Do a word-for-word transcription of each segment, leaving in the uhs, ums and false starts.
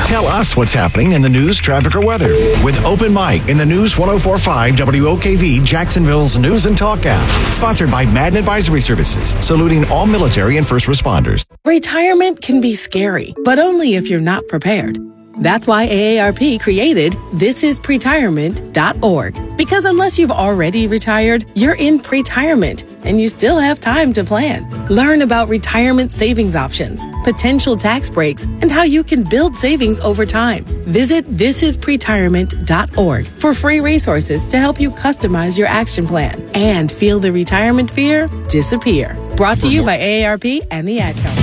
Tell us what's happening in the news, traffic, or weather with Open Mic in the News one oh four point five W O K V, Jacksonville's News and Talk app. Sponsored by Madden Advisory Services, saluting all military and first responders. Retirement can be scary, but only if you're not prepared. That's why A A R P created this is pretirement dot org. Because unless you've already retired, you're in pretirement and you still have time to plan. Learn about retirement savings options, potential tax breaks, and how you can build savings over time. Visit this is pretirement dot org for free resources to help you customize your action plan and feel the retirement fear disappear. Brought to you by A A R P and the Ad Council.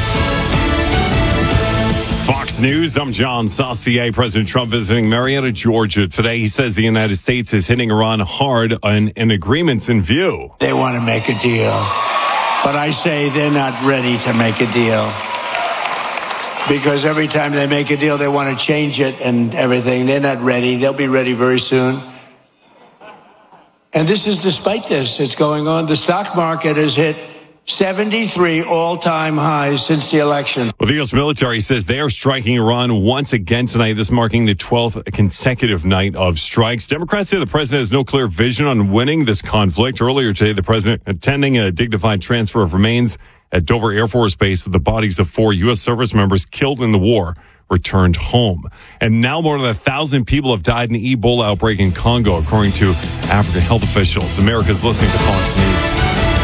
Fox News, I'm John Saucier. President Trump visiting Marietta, Georgia today. He says the United States is hitting Iran hard on an agreements in view. They want to make a deal, but I say they're not ready to make a deal. Because every time they make a deal, they want to change it and everything. They're not ready. They'll be ready very soon. And this is despite this. It's going on. The stock market has hit seventy-three all-time highs since the election. Well, the U S military says they are striking Iran once again tonight, this marking the twelfth consecutive night of strikes. Democrats say the president has no clear vision on winning this conflict. Earlier today, the president attending a dignified transfer of remains at Dover Air Force Base. The bodies of four U S service members killed in the war returned home. And now more than a thousand people have died in the Ebola outbreak in Congo, according to African health officials. America's listening to Fox News.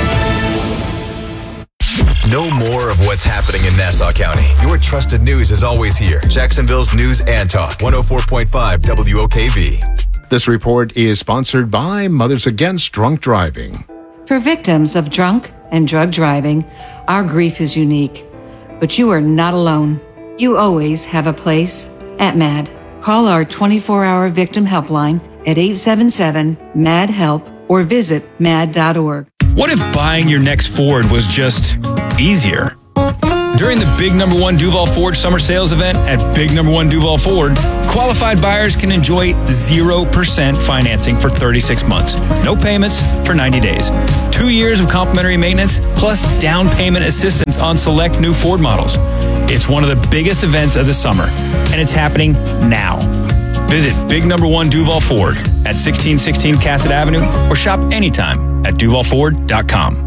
Know more of what's happening in Nassau County. Your trusted news is always here. Jacksonville's News and Talk, one oh four point five W O K V. This report is sponsored by Mothers Against Drunk Driving. For victims of drunk and drug driving, our grief is unique. But you are not alone. You always have a place at MAD. Call our twenty-four hour victim helpline at eight seven seven, M A D, HELP or visit mad dot org. What if buying your next Ford was just easier? During the Big Number One Duval Ford Summer Sales Event at Big Number One Duval Ford, qualified buyers can enjoy zero percent financing for thirty-six months. No payments for ninety days. Two years of complimentary maintenance, plus down payment assistance on select new Ford models. It's one of the biggest events of the summer, and it's happening now. Visit Big Number One Duval Ford at sixteen sixteen Cassett Avenue or shop anytime at duval ford dot com.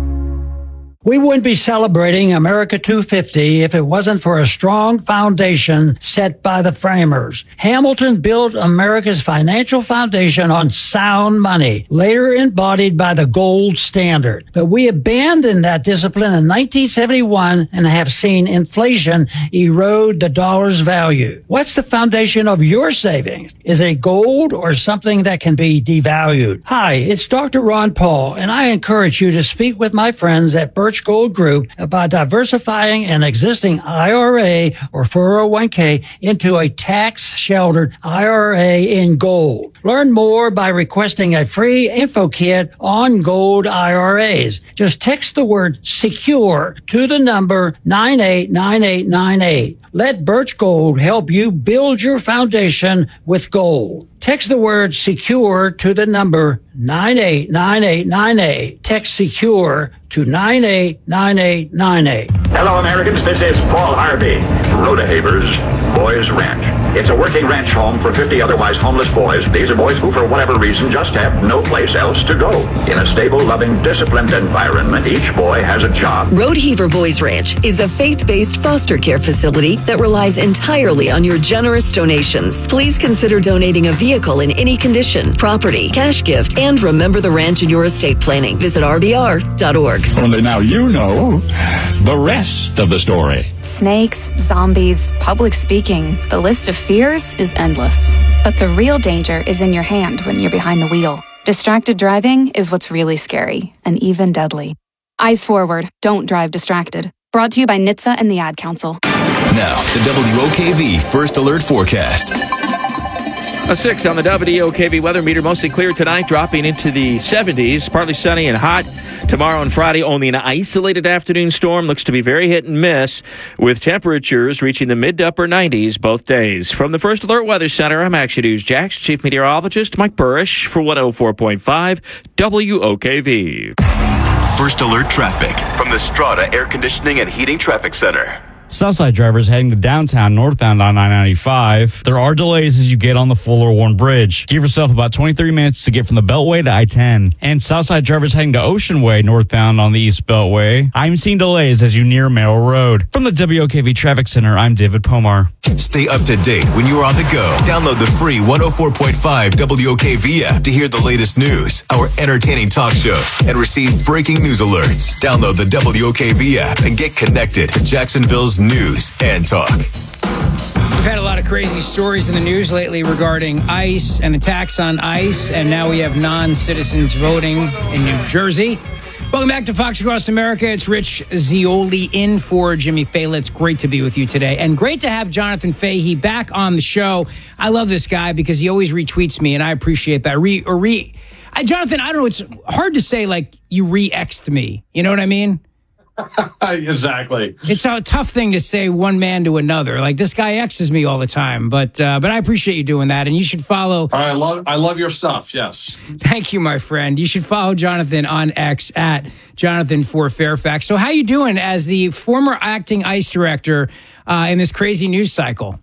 We wouldn't be celebrating America two fifty if it wasn't for a strong foundation set by the framers. Hamilton built America's financial foundation on sound money, later embodied by the gold standard. But we abandoned that discipline in nineteen seventy-one and have seen inflation erode the dollar's value. What's the foundation of your savings? Is it gold or something that can be devalued? Hi, it's Doctor Ron Paul, and I encourage you to speak with my friends at Birch Gold Group about diversifying an existing I R A or four oh one k into a tax-sheltered I R A in gold. Learn more by requesting a free info kit on gold I R As. Just text the word SECURE to the number nine eight nine eight nine eight. Let Birch Gold help you build your foundation with gold. Text the word SECURE to the number nine eight nine eight nine eight. Text SECURE to nine eight nine eight nine eight. Hello, Americans. This is Paul Harvey. Rhoda Havers, Boys Ranch. It's a working ranch home for fifty otherwise homeless boys. These are boys who, for whatever reason, just have no place else to go. In a stable, loving, disciplined environment, each boy has a job. Road Heaver Boys Ranch is a faith-based foster care facility that relies entirely on your generous donations. Please consider donating a vehicle in any condition, property, cash gift, and remember the ranch in your estate planning. Visit r b r dot org. Only now you know the rest of the story. Snakes, zombies, public speaking. The list of fears is endless. But the real danger is in your hand when you're behind the wheel. Distracted driving is what's really scary and even deadly. Eyes forward. Don't drive distracted. Brought to you by N H T S A and the Ad Council. Now, the W O K V First Alert Forecast. A six on the W O K V weather meter. Mostly clear tonight, dropping into the seventies. Partly sunny and hot. Tomorrow and Friday, only an isolated afternoon storm. Looks to be very hit and miss, with temperatures reaching the mid to upper nineties both days. From the First Alert Weather Center, I'm Action News Jax Chief Meteorologist Mike Burrish for one oh four point five W O K V. First Alert Traffic from the Strata Air Conditioning and Heating Traffic Center. Southside drivers heading to downtown northbound on I ninety-five. There are delays as you get on the Fuller Warren Bridge. Give yourself about twenty-three minutes to get from the Beltway to I ten. And Southside drivers heading to Ocean Way northbound on the East Beltway. I'm seeing delays as you near Merrill Road. From the W O K V Traffic Center, I'm David Pomar. Stay up to date when you're on the go. Download the free one oh four point five W O K V app to hear the latest news, our entertaining talk shows, and receive breaking news alerts. Download the W O K V app and get connected to Jacksonville's news and talk. We've had a lot of crazy stories in the news lately regarding ICE and attacks on ICE, and now we have non-citizens voting in New Jersey. Welcome back to Fox Across America. It's Rich Zeoli in for Jimmy Fallon. It's great to be with you today. And great to have Jonathan Fahey back on the show. I love this guy because he always retweets me, and I appreciate that. Re, or re, I, Jonathan, I don't know, it's hard to say, like, you re-X'd me. You know what I mean? Exactly. It's a tough thing to say one man to another. Like, this guy X's me all the time, but uh, but I appreciate you doing that, and you should follow. I love I love your stuff. Yes. Thank you, my friend. You should follow Jonathan on X at Jonathan for Fairfax. So, how you doing as the former acting ICE director uh, in this crazy news cycle?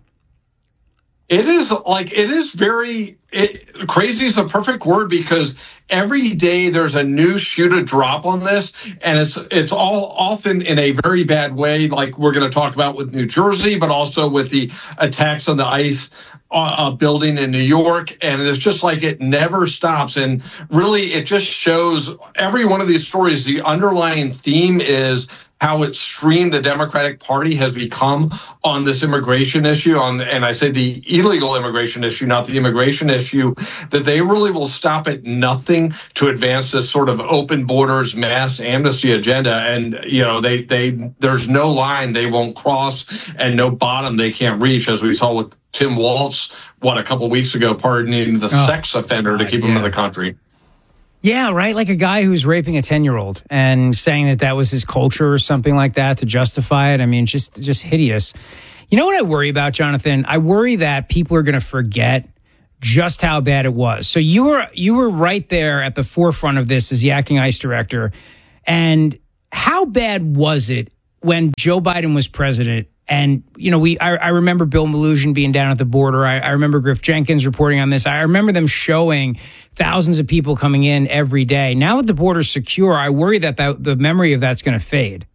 It is like it is very it, crazy is the perfect word because every day there's a new shoe to drop on this, and it's it's all often in a very bad way, like we're going to talk about with New Jersey, but also with the attacks on the ICE uh, building in New York, and it's just like it never stops. And really, it just shows every one of these stories. The underlying theme is how extreme the Democratic Party has become on this immigration issue, on and I say the illegal immigration issue, not the immigration issue, that they really will stop at nothing to advance this sort of open borders, mass amnesty agenda. And, you know, they, they there's no line they won't cross and no bottom they can't reach, as we saw with Tim Walz, what, a couple of weeks ago, pardoning the oh, sex offender God, to keep yeah. him in the country. Yeah, right. Like a guy who's raping a ten-year-old and saying that that was his culture or something like that to justify it. I mean, just just hideous. You know what I worry about, Jonathan? I worry that people are going to forget just how bad it was. So you were you were right there at the forefront of this as the acting ICE director. And how bad was it when Joe Biden was president? And, you know, we I, I remember Bill Melugin being down at the border. I, I remember Griff Jenkins reporting on this. I remember them showing thousands of people coming in every day. Now that the border's secure, I worry that, that the memory of that's going to fade.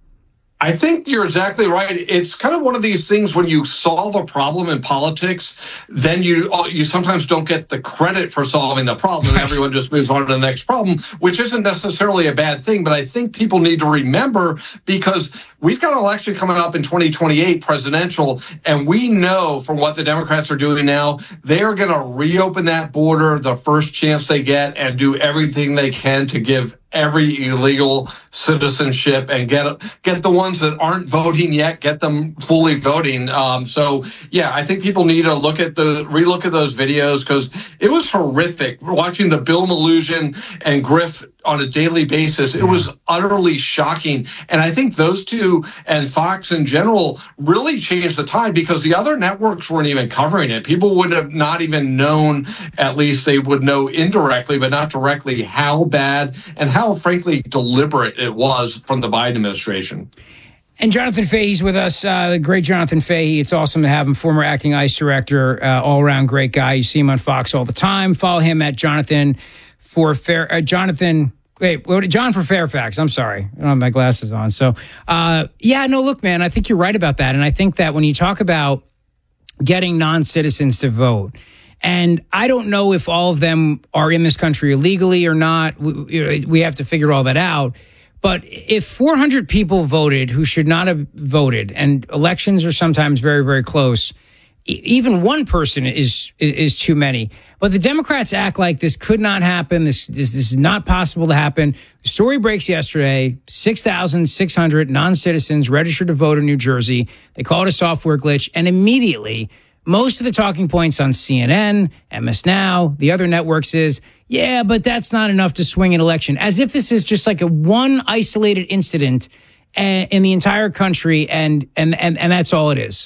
I think you're exactly right. It's kind of one of these things when you solve a problem in politics, then you you sometimes don't get the credit for solving the problem, and everyone just moves on to the next problem, which isn't necessarily a bad thing. But I think people need to remember, because we've got an election coming up in twenty twenty-eight, presidential, and we know from what the Democrats are doing now, they are going to reopen that border the first chance they get and do everything they can to give every illegal citizenship and get get the ones that aren't voting yet, get them fully voting. Um, so, yeah, I think people need to look at the relook at those videos, because it was horrific watching the Bill Melugin and Griff on a daily basis. It was utterly shocking. And I think those two and Fox in general really changed the tide, because the other networks weren't even covering it. People would have not even known, at least they would know indirectly, but not directly, how bad and how, frankly, deliberate it was from the Biden administration. And Jonathan Fahey's with us, uh, the great Jonathan Fahey. It's awesome to have him, former acting ICE director, uh, all-around great guy. You see him on Fox all the time. Follow him at Jonathan for Fair, uh, Jonathan, wait, what, John for Fairfax. I'm sorry. I don't have my glasses on. So, uh, yeah, no, look, man, I think you're right about that. And I think that when you talk about getting non-citizens to vote, and I don't know if all of them are in this country illegally or not. We, we have to figure all that out. But if four hundred people voted who should not have voted, and elections are sometimes very, very close, even one person is is too many. But the Democrats act like this could not happen. This this, this is not possible to happen. The story breaks yesterday. six thousand six hundred non-citizens registered to vote in New Jersey. They call it a software glitch. And immediately, most of the talking points on C N N, M S Now, the other networks is, yeah, but that's not enough to swing an election. As if this is just like a one isolated incident in the entire country, and and and, and that's all it is.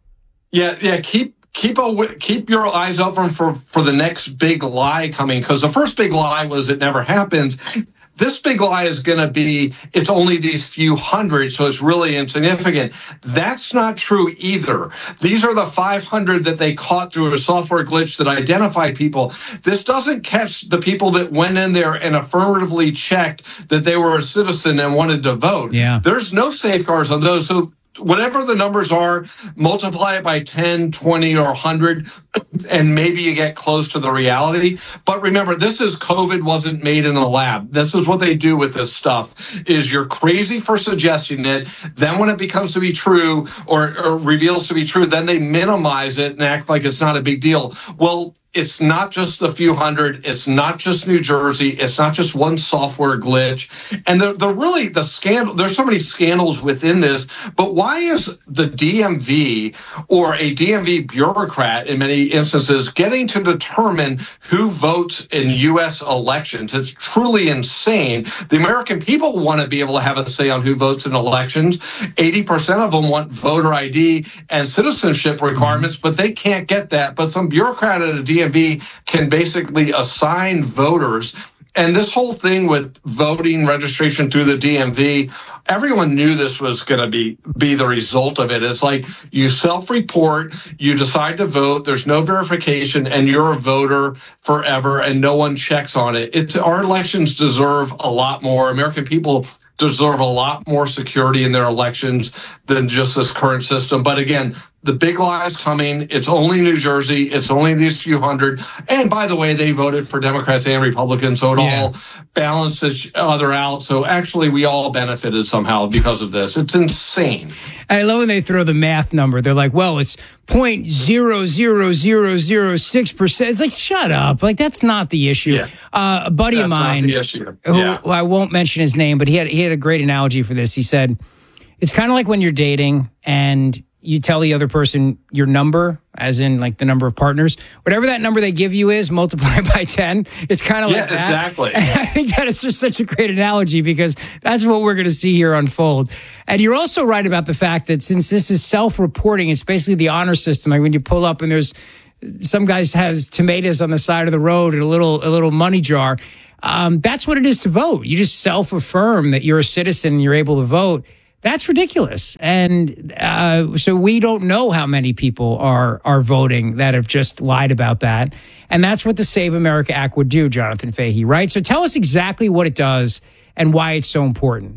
Yeah, yeah. Keep keep a, keep your eyes open for for the next big lie coming, because the first big lie was it never happened. this big lie is going to be, it's only these few hundred, so it's really insignificant. That's not true either. These are the five hundred that they caught through a software glitch that identified people. This doesn't catch the people that went in there and affirmatively checked that they were a citizen and wanted to vote. Yeah. There's no safeguards on those. So whatever the numbers are, multiply it by ten, twenty, or one hundred, and maybe you get close to the reality. But remember, this is COVID wasn't made in a lab. This is what they do with this stuff, is you're crazy for suggesting it. Then when it becomes to be true or, or reveals to be true, then they minimize it and act like it's not a big deal. Well, it's not just the few hundred. It's not just New Jersey. It's not just one software glitch. And the, the really, the scandal, there's so many scandals within this, but why is the D M V or a D M V bureaucrat in many instances getting to determine who votes in U S elections? It's truly insane. The American people want to be able to have a say on who votes in elections. eighty percent of them want voter I D and citizenship requirements, but they can't get that. But some bureaucrat at a D M V can basically assign voters. And this whole thing with voting registration through the D M V, everyone knew this was going to be be the result of it. It's like you self-report, you decide to vote, there's no verification, and you're a voter forever, and no one checks on it. It's, our elections deserve a lot more. American people deserve a lot more security in their elections than just this current system. But again, the big lie is coming. It's only New Jersey. It's only these few hundred. And by the way, they voted for Democrats and Republicans, so it yeah. all balanced each other out. So actually, we all benefited somehow because of this. It's insane. I love when they throw the math number. They're like, well, it's zero point zero zero zero zero six percent. It's like, shut up. Like, that's not the issue. Yeah. Uh, a buddy that's of mine, not the issue. who yeah. well, I won't mention his name, but he had, he had a great analogy for this. He said, it's kind of like when you're dating and you tell the other person your number, as in like the number of partners, whatever that number they give you is, multiply by ten. It's kind of yeah, like that. Exactly. And I think that is just such a great analogy because that's what we're going to see here unfold. And you're also right about the fact that since this is self-reporting, it's basically the honor system. Like when you pull up and there's some guys has tomatoes on the side of the road and a little a little money jar. Um, that's what it is to vote. You just self-affirm that you're a citizen and you're able to vote. That's ridiculous. And uh, so we don't know how many people are are voting that have just lied about that. And that's what the Save America Act would do, Jonathan Fahey, right? So tell us exactly what it does and why it's so important.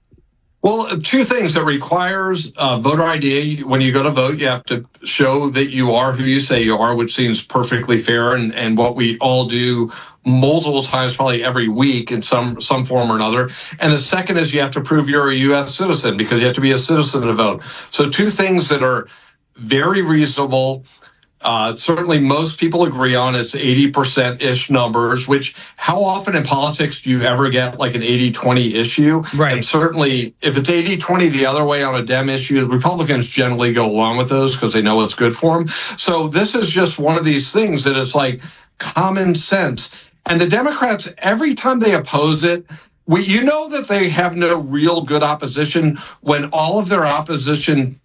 Well, two things. It requires uh, voter I D. When you go to vote, you have to show that you are who you say you are, which seems perfectly fair and, and what we all do multiple times, probably every week in some some form or another. And the second is you have to prove you're a U S citizen because you have to be a citizen to vote. So two things that are very reasonable. Uh, certainly most people agree on. It's eighty percent-ish numbers, which how often in politics do you ever get like an eighty twenty issue? Right. And certainly if it's eighty twenty the other way on a Dem issue, the Republicans generally go along with those because they know what's good for them. So this is just one of these things that is like common sense. And the Democrats, every time they oppose it, we, you know that they have no real good opposition when all of their opposition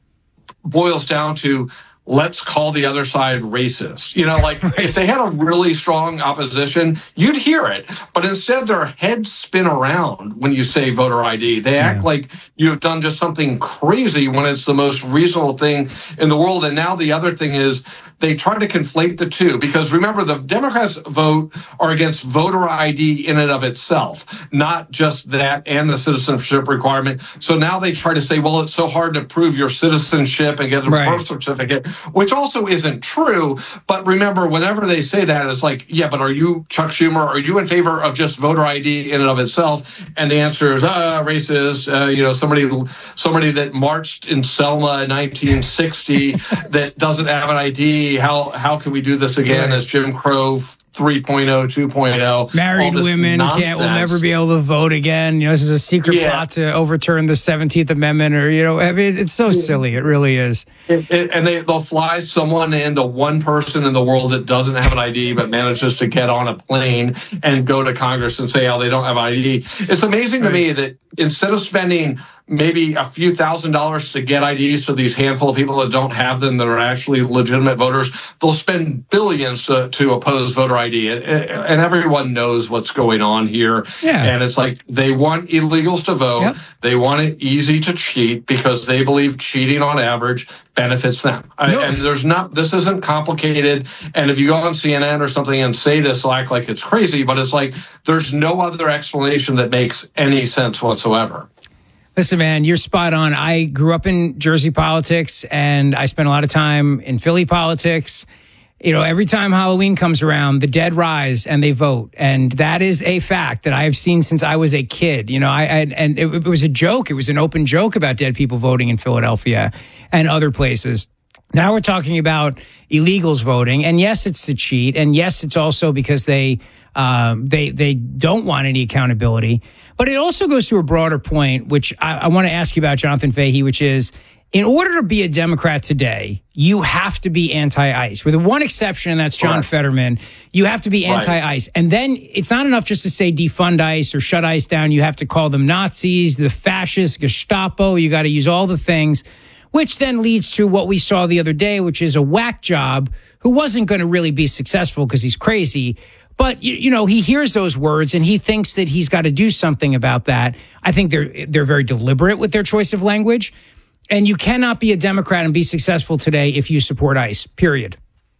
boils down to let's call the other side racist. You know, like if they had a really strong opposition, you'd hear it. But instead, their heads spin around when you say voter I D. They act yeah. like you've done just something crazy when it's the most reasonable thing in the world. And now the other thing is they try to conflate the two because remember, the Democrats vote are against voter I D in and of itself, not just that and the citizenship requirement. So now they try to say, well, it's so hard to prove your citizenship and get a right. birth certificate, which also isn't true. But remember, whenever they say that, it's like, yeah, but are you, Chuck Schumer, are you in favor of just voter I D in and of itself? And the answer is, uh, racist, uh, you know, somebody, somebody that marched in Selma in nineteen sixty that doesn't have an I D. How how can we do this again right. as Jim Crow three point oh, two point oh? Married women nonsense. can't will never be able to vote again. You know, this is a secret yeah. plot to overturn the seventeenth Amendment, or you know, I mean, it's so silly. It really is. It, it, and they they'll fly someone in, the one person in the world that doesn't have an I D but manages to get on a plane and go to Congress and say how they don't have an I D. It's amazing right. to me that instead of spending maybe a few thousand dollars to get I Ds to these handful of people that don't have them that are actually legitimate voters. They'll spend billions to, to oppose voter I D. And everyone knows what's going on here. Yeah. And it's like they want illegals to vote. Yep. They want it easy to cheat because they believe cheating on average benefits them. No. And there's not, this isn't complicated. And if you go on C N N or something and say this, they'll act like it's crazy, but it's like there's no other explanation that makes any sense whatsoever. Listen, man, you're spot on. I grew up in Jersey politics and I spent a lot of time in Philly politics. You know, every time Halloween comes around, the dead rise and they vote. And that is a fact that I have seen since I was a kid. You know, I, I and it, it was a joke. It was an open joke about dead people voting in Philadelphia and other places. Now we're talking about illegals voting. And yes, it's to cheat. And yes, it's also because they um, they they don't want any accountability. But it also goes to a broader point, which I, I want to ask you about, Jonathan Fahey, which is, in order to be a Democrat today, you have to be anti-ICE. With one exception, and that's John Correct. Fetterman. You have to be anti-ICE. Right. And then it's not enough just to say defund ICE or shut ICE down. You have to call them Nazis, the fascists, Gestapo. You got to use all the things, which then leads to what we saw the other day, which is a whack job who wasn't going to really be successful because he's crazy. But, you, you know, he hears those words and he thinks that he's got to do something about that. I think they're they're very deliberate with their choice of language. And you cannot be a Democrat and be successful today if you support ICE, period.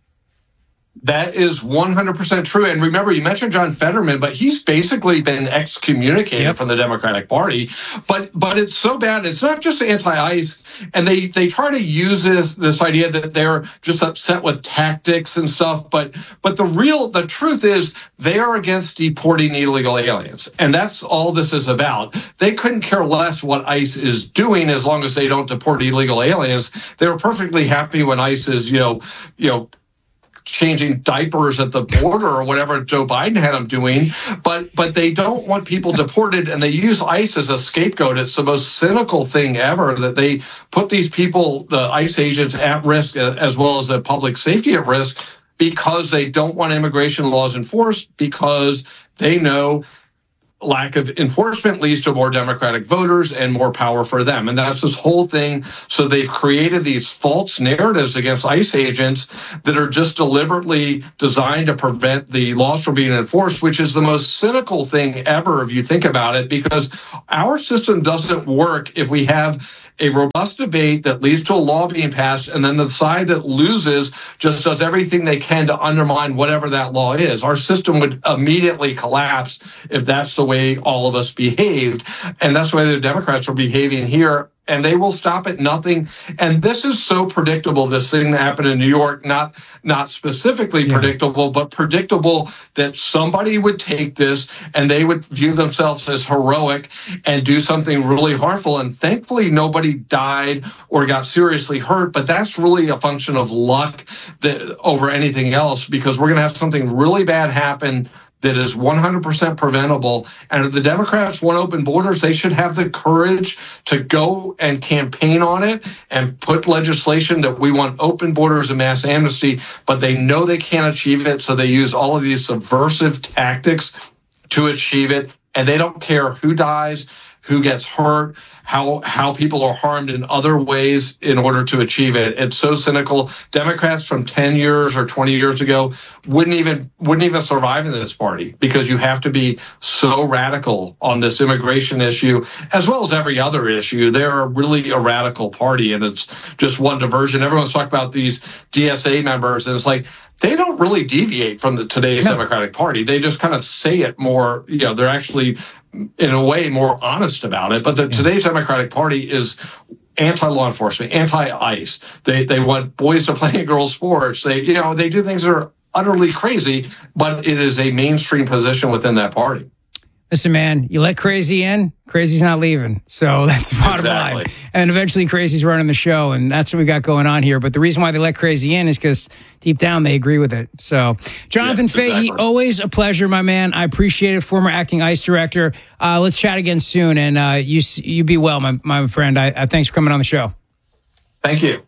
That is one hundred percent true. And remember, you mentioned John Fetterman, but he's basically been excommunicated yep. from the Democratic Party. But but it's so bad. It's not just anti-ICE. And they, they try to use this this idea that they're just upset with tactics and stuff. But but the real the truth is they are against deporting illegal aliens. And that's all this is about. They couldn't care less what ICE is doing as long as they don't deport illegal aliens. They were perfectly happy when ICE is, you know, you know, changing diapers at the border or whatever Joe Biden had them doing, but but they don't want people deported, and they use ICE as a scapegoat. It's the most cynical thing ever that they put these people, the ICE agents, at risk as well as the public safety at risk because they don't want immigration laws enforced, because they know lack of enforcement leads to more Democratic voters and more power for them. And that's this whole thing. So they've created these false narratives against ICE agents that are just deliberately designed to prevent the laws from being enforced, which is the most cynical thing ever if you think about it, because our system doesn't work if we have a robust debate that leads to a law being passed, and then the side that loses just does everything they can to undermine whatever that law is. Our system would immediately collapse if that's the way all of us behaved. And that's the way the Democrats are behaving here. And they will stop at nothing. And this is so predictable, this thing that happened in New York, not not specifically yeah. predictable, but predictable that somebody would take this and they would view themselves as heroic and do something really harmful. And thankfully, nobody died or got seriously hurt. But that's really a function of luck that, over anything else, because we're going to have something really bad happen that is one hundred percent preventable. And if the Democrats want open borders, they should have the courage to go and campaign on it and put legislation that we want open borders and mass amnesty, but they know they can't achieve it, so they use all of these subversive tactics to achieve it. And they don't care who dies, who gets hurt, how how people are harmed in other ways in order to achieve it. It's so cynical. Democrats from ten years or twenty years ago wouldn't even wouldn't even survive in this party, because you have to be so radical on this immigration issue as well as every other issue. They're really a radical party, and it's just one diversion. Everyone's talking about these D S A members, and it's like, they don't really deviate from the today's no. Democratic Party. They just kind of say it more, you know, they're actually in a way more honest about it. But the, yeah. today's Democratic Party is anti-law enforcement, anti-ICE. They they want boys to play in girls' sports. They, you know, they do things that are utterly crazy, but it is a mainstream position within that party. Listen, man, you let crazy in, crazy's not leaving. So that's the bottom exactly. line. And eventually crazy's running the show, and that's what we got going on here. But the reason why they let crazy in is because deep down they agree with it. So, Jonathan yeah, Fahey, exactly. always a pleasure, my man. I appreciate it. Former acting ICE director. Uh, let's chat again soon, and uh, you you be well, my, my friend. I, I Thanks for coming on the show. Thank you.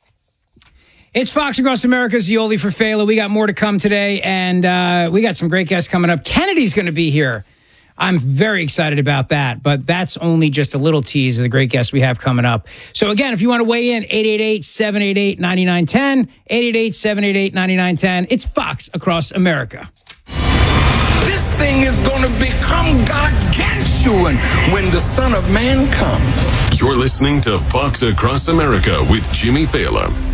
It's Fox Across America's Zioli for Fela. We got more to come today, and uh, we got some great guests coming up. Kennedy's going to be here. I'm very excited about that, but that's only just a little tease of the great guests we have coming up. So again, if you want to weigh in, eight eight eight, seven eight eight, nine nine one zero, eight eight eight, seven eight eight, nine nine one zero. It's Fox Across America. This thing is going to become gargantuan when the Son of Man comes. You're listening to Fox Across America with Jimmy Thaler.